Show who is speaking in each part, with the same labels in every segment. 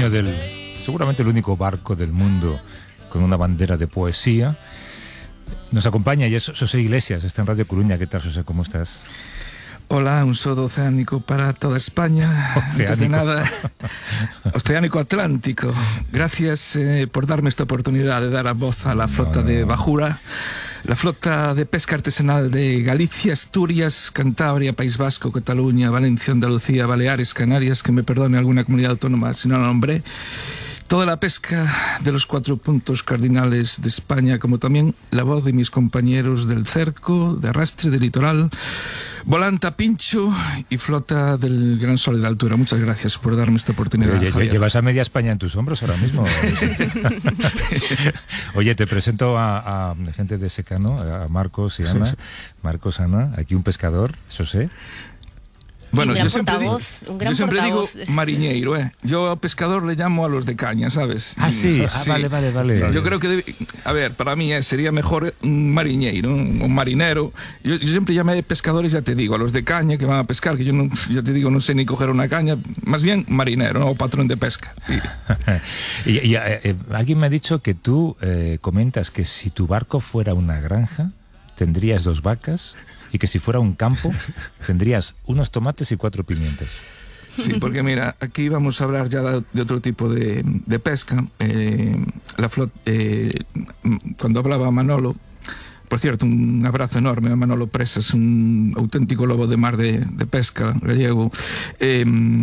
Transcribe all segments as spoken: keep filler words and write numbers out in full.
Speaker 1: dueño del, seguramente el único barco del mundo con una bandera de poesía. Nos acompaña y es Xosé Iglesias, está en Radio Coruña. ¿Qué tal, Xosé? ¿Cómo estás?
Speaker 2: Hola, un saludo oceánico para toda España.
Speaker 1: Oceánico.
Speaker 2: Antes de nada, oceánico Atlántico. Gracias eh, por darme esta oportunidad de dar a voz a la flota no, no. de Bajura, la flota de pesca artesanal de Galicia, Asturias, Cantabria, País Vasco, Cataluña, Valencia, Andalucía, Baleares, Canarias, que me perdone alguna comunidad autónoma si no la nombré. Toda la pesca de los cuatro puntos cardinales de España, como también la voz de mis compañeros del cerco, de arrastre, de litoral, volanta, pincho y flota del Gran Sol de la Altura. Muchas gracias por darme esta oportunidad.
Speaker 1: Oye, Javier. Llevas a media España en tus hombros ahora mismo. Oye, te presento a, a gente de Secano, a Marcos y Ana. Marcos, Ana, aquí un pescador, Xosé.
Speaker 2: Bueno,
Speaker 3: yo
Speaker 2: siempre, digo, yo siempre digo mariñeiro, ¿eh? Yo a pescador le llamo a los de caña, ¿sabes?
Speaker 1: Ah, sí, ah, sí. Vale, vale, vale.
Speaker 2: Yo creo que, debe, a ver, para mí eh, sería mejor un mariñeiro, un marinero. Yo, yo siempre llamé pescadores, ya te digo, a los de caña que van a pescar, que yo no, ya te digo, no sé ni coger una caña, más bien marinero, ¿no? O patrón de pesca.
Speaker 1: Y, y, y eh, alguien me ha dicho que tú eh, comentas que si tu barco fuera una granja, tendrías dos vacas, y que si fuera un campo tendrías unos tomates y cuatro pimientos.
Speaker 2: Sí, porque mira, aquí vamos a hablar ya de otro tipo de, de pesca. Eh, la flot, eh, cuando hablaba Manolo, por cierto, un abrazo enorme a Manolo Presas, un auténtico lobo de mar de, de pesca gallego. Eh,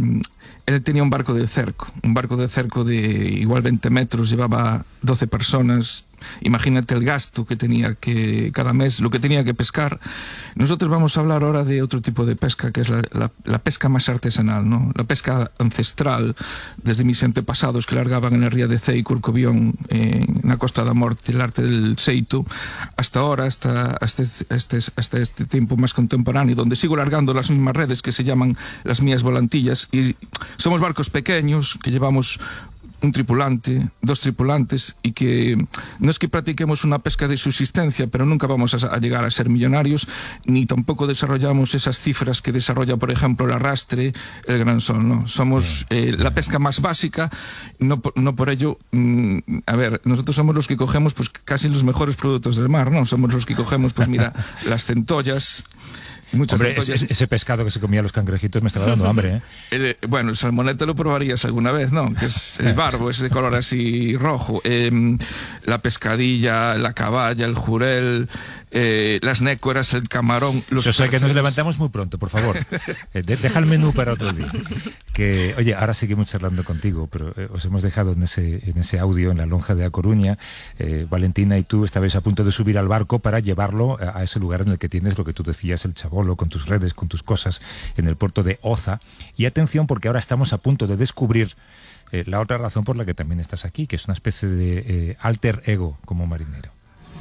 Speaker 2: él tenía un barco de cerco, un barco de cerco de igual veinte metros, llevaba doce personas. Imagínate el gasto que tenía que cada mes, lo que tenía que pescar. Nosotros vamos a hablar ahora de otro tipo de pesca, que es la, la, la pesca más artesanal, ¿no? La pesca ancestral, desde mis antepasados que largaban en el río de Cei, Curcobión, en la Costa da Morte, el arte del seito, hasta ahora, hasta, hasta, este, hasta este tiempo más contemporáneo, donde sigo largando las mismas redes que se llaman las mías volantillas, y somos barcos pequeños que llevamos un tripulante, dos tripulantes, y que no es que practiquemos una pesca de subsistencia, pero nunca vamos a, a llegar a ser millonarios, ni tampoco desarrollamos esas cifras que desarrolla, por ejemplo, el arrastre, el Gran Sol, ¿no? Somos eh, la pesca más básica, no, no por ello, mmm, a ver, nosotros somos los que cogemos pues casi los mejores productos del mar, ¿no? Somos los que cogemos, pues mira, las centollas. Muchas
Speaker 1: Hombre, ese, ese pescado que se comía los cangrejitos me estaba dando hambre, ¿eh?
Speaker 2: El, bueno, el salmonete lo probarías alguna vez, ¿no? Que es el barbo, es de color así rojo. Eh, la pescadilla, la caballa, el jurel, eh, las nécoras, el camarón, los
Speaker 1: Yo sé que nos levantamos muy pronto, por favor. Eh, de, deja el menú para otro día. Que, oye, ahora seguimos charlando contigo, pero eh, os hemos dejado en ese, en ese audio, en la lonja de A Coruña. Eh, Valentina y tú estabais a punto de subir al barco para llevarlo a, a ese lugar en el que tienes lo que tú decías, el chabón, con tus redes, con tus cosas, en el puerto de Oza. Y atención, porque ahora estamos a punto de descubrir eh, la otra razón por la que también estás aquí, que es una especie de eh, alter ego como marinero.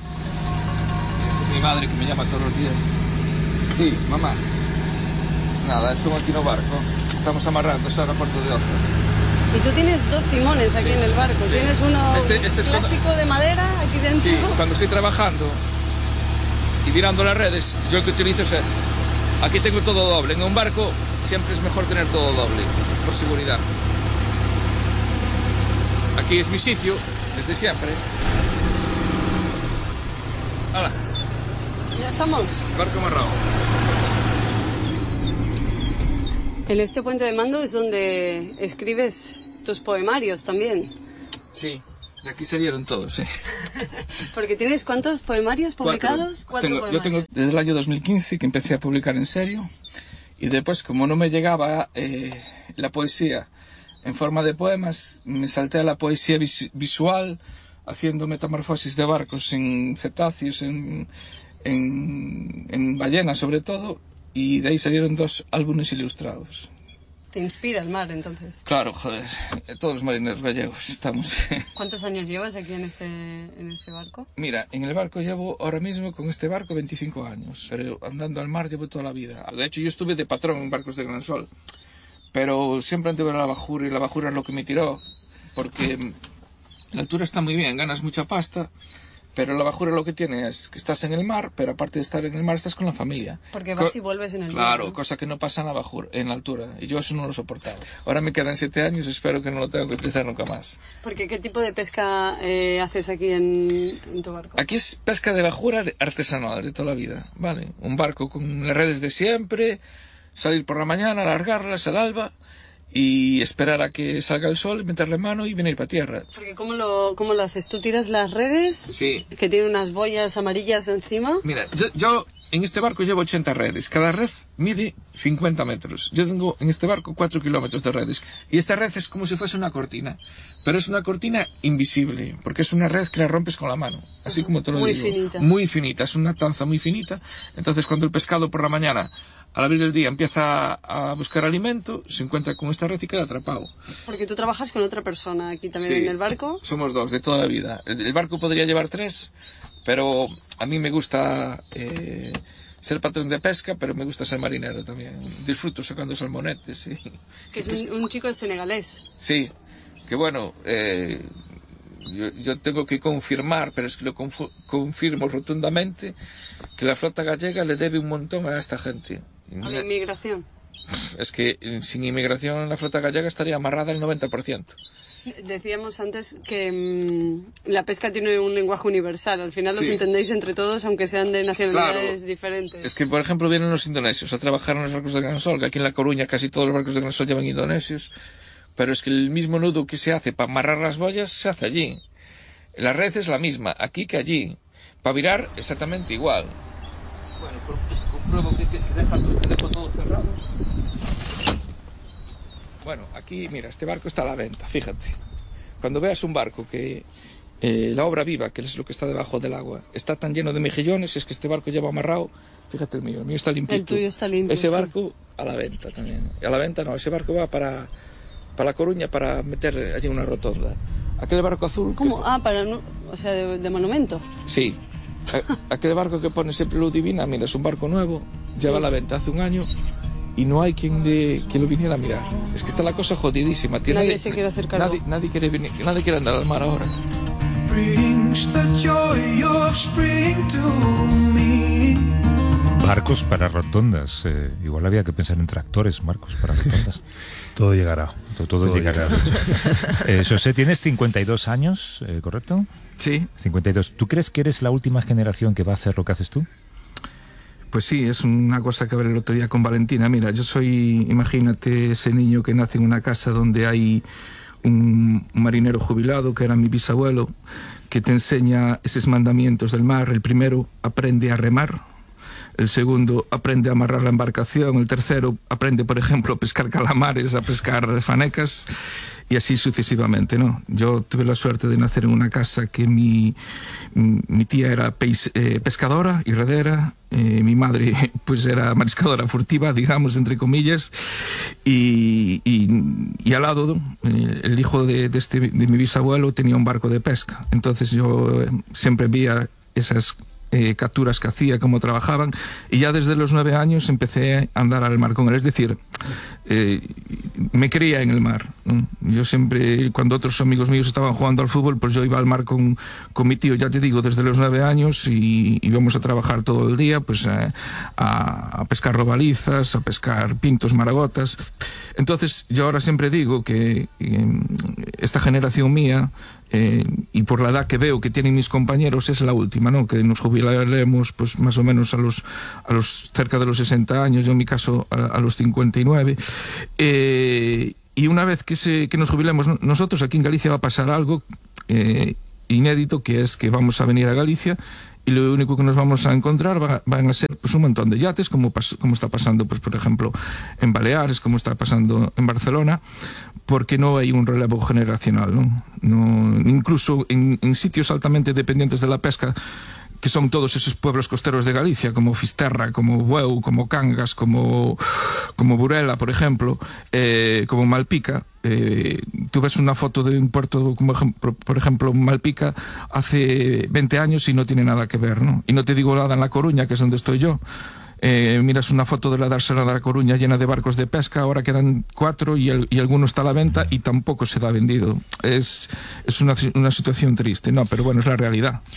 Speaker 4: Es mi madre que me llama todos los días. Sí, mamá. Nada, estoy aquí en el barco. Estamos amarrando ahora al puerto de Oza.
Speaker 5: Y tú tienes dos timones aquí en el barco. Sí. Tienes uno este, este clásico cuando... de madera aquí dentro.
Speaker 4: Sí, cuando estoy trabajando y mirando las redes, yo el que utilizo es este. Aquí tengo todo doble. En un barco siempre es mejor tener todo doble, por seguridad. Aquí es mi sitio, desde siempre. ¡Hala!
Speaker 5: Ya estamos.
Speaker 4: Barco amarrado.
Speaker 5: En este puente de mando es donde escribes tus poemarios también.
Speaker 4: Sí. De aquí salieron todos, sí.
Speaker 5: Porque tienes ¿cuántos poemarios publicados?
Speaker 4: Cuatro. Cuatro tengo, poemarios. Yo tengo desde el año dos mil quince que empecé a publicar en serio, y después, como no me llegaba eh, la poesía en forma de poemas, me salté a la poesía vis visual, haciendo metamorfosis de barcos en cetáceos, en, en, en ballenas sobre todo, y de ahí salieron dos álbumes ilustrados.
Speaker 5: ¿Te inspira el mar, entonces?
Speaker 4: Claro, joder, todos los marineros gallegos estamos.
Speaker 5: ¿Cuántos años llevas aquí en este, en este barco?
Speaker 4: Mira, en el barco llevo ahora mismo con este barco veinticinco años, pero andando al mar llevo toda la vida. De hecho, yo estuve de patrón en barcos de Gran Sol, pero siempre anduve en la bajura, y la bajura es lo que me tiró, porque la altura está muy bien, ganas mucha pasta, Pero la bajura lo que tiene es que estás en el mar, pero aparte de estar en el mar estás con la familia.
Speaker 5: Porque vas
Speaker 4: Co
Speaker 5: y vuelves en el mar.
Speaker 4: Claro,
Speaker 5: ¿no?
Speaker 4: cosa que no pasa en la bajura, en la altura. Y yo eso no lo soportaba. Ahora me quedan siete años, espero que no lo tengo que utilizar nunca más.
Speaker 5: Porque ¿qué tipo de pesca eh, haces aquí en, en tu barco?
Speaker 4: Aquí es pesca de bajura de artesanal de toda la vida, ¿vale? Un barco con las redes de siempre, salir por la mañana, alargarlas al alba y esperar a que salga el sol, meterle mano y venir para tierra.
Speaker 5: Porque ¿cómo lo, cómo lo haces? ¿Tú tiras las redes?
Speaker 4: Sí.
Speaker 5: Que tienen unas boyas amarillas encima.
Speaker 4: Mira, yo, yo en este barco llevo ochenta redes. Cada red mide cincuenta metros. Yo tengo en este barco cuatro kilómetros de redes. Y esta red es como si fuese una cortina. Pero es una cortina invisible, porque es una red que la rompes con la mano. Así como te lo
Speaker 5: Muy
Speaker 4: digo.
Speaker 5: finita.
Speaker 4: Muy finita. Es una tanza muy finita. Entonces cuando el pescado por la mañana, al abrir el día, empieza a buscar alimento, se encuentra con esta red y queda atrapado.
Speaker 5: Porque tú trabajas con otra persona aquí también
Speaker 4: Sí,
Speaker 5: en el barco.
Speaker 4: Somos dos, de toda la vida. El, el barco podría llevar tres, pero a mí me gusta eh, ser patrón de pesca, pero me gusta ser marinero también. Disfruto sacando salmonetes. Sí.
Speaker 5: Que es un, un chico senegalés.
Speaker 4: Sí, que bueno, eh, yo, yo tengo que confirmar, pero es que lo confu- confirmo rotundamente, que la flota gallega le debe un montón a esta gente.
Speaker 5: A la inmigración.
Speaker 4: Es que sin inmigración la flota gallega estaría amarrada el noventa por ciento.
Speaker 5: Decíamos antes que mmm, la pesca tiene un lenguaje universal. Al final
Speaker 4: Sí.
Speaker 5: los entendéis entre todos, aunque sean de nacionalidades
Speaker 4: Claro.
Speaker 5: diferentes.
Speaker 4: Es que, por ejemplo, vienen los indonesios a trabajar en los barcos de Gran Sol, que aquí en La Coruña casi todos los barcos de Gran Sol llevan indonesios, pero es que el mismo nudo que se hace para amarrar las boyas se hace allí. La red es la misma, aquí que allí. Para virar, exactamente igual. Bueno, por, compruebo que, que, que deja, que dejo todo cerrado. Bueno, aquí, mira, este barco está a la venta, fíjate. Cuando veas un barco que eh, la obra viva, que es lo que está debajo del agua, está tan lleno de mejillones, es que este barco lleva amarrado, fíjate el mío, el mío está limpito.
Speaker 5: El tuyo está limpio,
Speaker 4: Ese
Speaker 5: sí.
Speaker 4: barco a la venta también. A la venta no, ese barco va para, para La Coruña para meter allí una rotonda. Aquel barco azul...
Speaker 5: ¿Cómo?
Speaker 4: que-
Speaker 5: Ah, para no, o sea, de, de monumento.
Speaker 4: Sí. A- aquel barco que pone siempre luz divina, mira, es un barco nuevo, lleva a la venta hace un año y no hay quien, le, quien lo viniera a mirar. Es que está la cosa jodidísima. Tiene-
Speaker 5: Nadie se quiere hacer cargo.
Speaker 4: Nadie, nadie quiere venir, nadie quiere andar al mar ahora.
Speaker 3: Brings the joy of spring to me.
Speaker 1: Barcos para rotondas. Eh, igual había que pensar en tractores, Marcos, para rotondas.
Speaker 6: Todo llegará.
Speaker 1: Todo, todo
Speaker 6: Todo
Speaker 1: llegará. Eh, José, tienes cincuenta y dos años, eh, ¿correcto?
Speaker 2: Sí,
Speaker 1: cincuenta y dos. ¿Tú crees que eres la última generación que va a hacer lo que haces tú?
Speaker 2: pues sí, es una cosa que hablé el otro día con Valentina. Mira, yo soy, imagínate, ese niño que nace en una casa donde hay un marinero jubilado, que era mi bisabuelo, que te enseña esos mandamientos del mar. El primero, aprende a remar. El segundo, aprende a amarrar la embarcación. El tercero, aprende, por ejemplo, a pescar calamares, a pescar fanecas, y así sucesivamente, ¿no? Yo tuve la suerte de nacer en una casa que mi, mi tía era peis, eh, pescadora y redera, eh, mi madre pues era mariscadora furtiva, digamos, entre comillas, y, y, y al lado eh, el hijo de, de, este, de mi bisabuelo tenía un barco de pesca. Entonces yo eh, siempre veía esas Eh, capturas que hacía, cómo trabajaban, y ya desde los nueve años empecé a andar al mar con él, es decir, eh, me creía en el mar, ¿no? Yo siempre, cuando otros amigos míos estaban jugando al fútbol, pues yo iba al mar con, con mi tío, ya te digo, desde los nueve años, y íbamos a trabajar todo el día, pues eh, a, a pescar robalizas, a pescar pintos, maragotas. Entonces yo ahora siempre digo que eh, esta generación mía, Eh, y por la edad que veo que tienen mis compañeros, es la última, ¿no? Que nos jubilaremos pues más o menos a los, a los cerca de los sesenta años, yo en mi caso a, a los cincuenta y nueve, eh, y una vez que, se, que nos jubilemos nosotros, aquí en Galicia va a pasar algo eh, inédito, que es que vamos a venir a Galicia y lo único que nos vamos a encontrar va, van a ser pues un montón de yates, como, pas, como está pasando, pues por ejemplo, en Baleares, como está pasando en Barcelona, porque no hay un relevo generacional, ¿no? No, incluso en, en sitios altamente dependientes de la pesca, que son todos esos pueblos costeros de Galicia, como Fisterra, como Bueu, como Cangas, como, como Burela, por ejemplo, eh, como Malpica. Eh, tú ves una foto de un puerto, como ejemplo, por ejemplo, Malpica, hace veinte años y no tiene nada que ver, ¿no? Y no te digo nada en La Coruña, que es donde estoy yo. Eh, miras una foto de la dársena de La Coruña llena de barcos de pesca, ahora quedan cuatro y, el, y alguno está a la venta y tampoco se da vendido. Es, es una, una situación triste, no, pero bueno, es la realidad.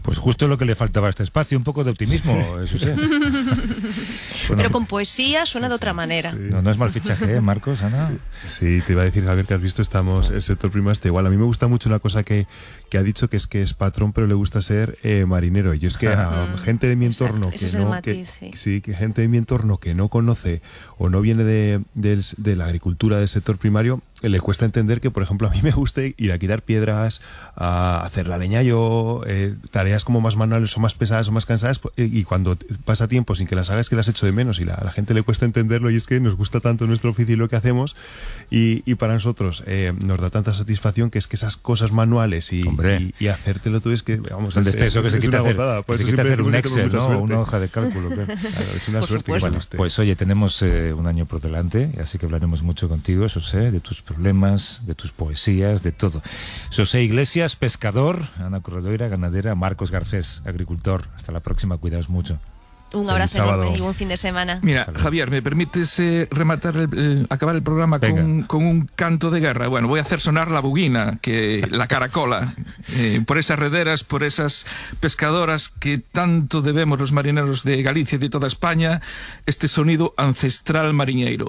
Speaker 1: Pues justo lo que le faltaba a este espacio, un poco de optimismo, eso sí. Bueno,
Speaker 6: pero con poesía suena de otra manera.
Speaker 1: sí. No, no es mal fichaje, ¿eh, Marcos, Ana?
Speaker 7: Sí, te iba a decir, Javier, que has visto, estamos, el sector primario está igual. A mí me gusta mucho una cosa que, que ha dicho, que es que es patrón, pero le gusta ser eh, marinero. Y es que a
Speaker 6: Mm,
Speaker 7: gente de mi entorno
Speaker 6: exacto, ese
Speaker 7: que
Speaker 6: es el
Speaker 7: no,
Speaker 6: matiz,
Speaker 7: que,
Speaker 6: sí.
Speaker 7: sí, que gente de mi entorno que no conoce o no viene de, de, de la agricultura del sector primario, le cuesta entender que, por ejemplo, a mí me guste ir a quitar piedras, a hacer la leña yo, eh, tareas como más manuales o más pesadas o más cansadas, y cuando pasa tiempo sin que las hagas, que las echo de menos, y la, a la gente le cuesta entenderlo, y es que nos gusta tanto nuestro oficio y lo que hacemos, y, y para nosotros eh, nos da tanta satisfacción, que es que esas cosas manuales y, y, y hacértelo tú, es que, vamos,
Speaker 1: ¿Dónde
Speaker 7: es,
Speaker 1: está eso
Speaker 7: es,
Speaker 1: que se
Speaker 7: es
Speaker 1: quita
Speaker 7: una
Speaker 1: hacer,
Speaker 7: gozada.
Speaker 1: que se quita hacer un Excel, ¿no? O una hoja de cálculo. Claro.
Speaker 7: Claro, es una
Speaker 6: Por
Speaker 7: suerte que
Speaker 6: supuesto.
Speaker 7: esté.
Speaker 1: Pues oye, tenemos eh, un año por delante, así que hablaremos mucho contigo, José, de tus problemas, de tus poesías, de todo. José Iglesias, pescador, Ana Corredoira, ganadera, Marcos Garcés, agricultor. Hasta la próxima, cuidaos mucho.
Speaker 6: Un
Speaker 7: Feliz
Speaker 6: abrazo
Speaker 7: sábado.
Speaker 6: enorme y buen fin de semana.
Speaker 2: Mira, Javier, ¿me permites eh, rematar el, el- acabar el programa con, con un canto de guerra? Bueno, voy a hacer sonar la buguina, que la caracola, eh, por esas rederas, por esas pescadoras que tanto debemos los marineros de Galicia y de toda España, este sonido ancestral mariñeiro.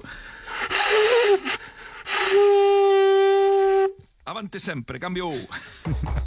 Speaker 2: Avante sempre, cambio.